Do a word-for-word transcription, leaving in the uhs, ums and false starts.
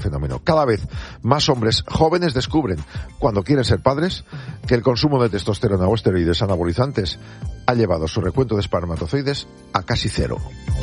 fenómeno. Cada vez más hombres jóvenes descubren, cuando quieren ser padres, que el consumo de testosterona o esteroides anabolizantes ha llevado su recuento de espermatozoides a casi cero.